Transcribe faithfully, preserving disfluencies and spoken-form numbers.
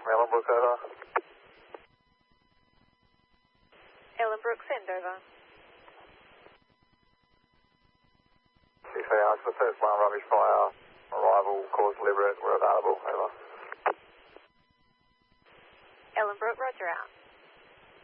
from Ellenbrook, over. Ellenbrook, send over. six hours for the first one, rubbish fire. Arrival, cause deliberate, we're available, over. Ellenbrook, roger out.